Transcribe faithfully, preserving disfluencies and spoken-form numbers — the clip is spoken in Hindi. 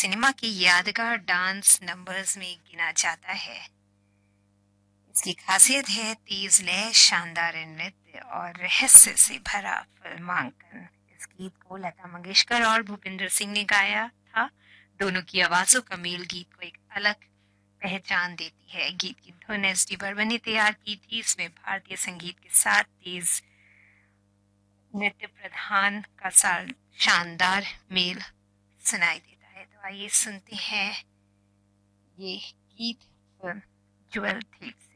सिनेमा के यादगार डांस नंबर्स में गिना जाता है। इसकी खासियत है तेज लय, शानदार नृत्य और रहस्य से भरा फिल्मांकन। इस गीत को लता मंगेशकर और भूपिंदर सिंह ने गाया था। दोनों की आवाजों का मेल गीत को एक अलग पहचान देती है। गीत की धुन एस डी बर्मन ने तैयार की थी। इसमें भारतीय संगीत के साथ तेज नृत्य प्रधान का शानदार मेल सुनाई देता है। तो आइए सुनते हैं ये गीत फिल्म ज्वेल थीव्स।